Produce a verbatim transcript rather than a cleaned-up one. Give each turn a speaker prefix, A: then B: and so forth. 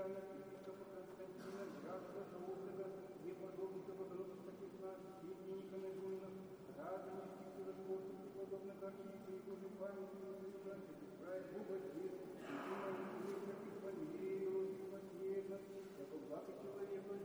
A: Иоанна епископа Константина, Якова Золотого, преподобника Богородицы Петра, священника Нагуйна, радостных спортов, преподобных архиереев Божьей памяти,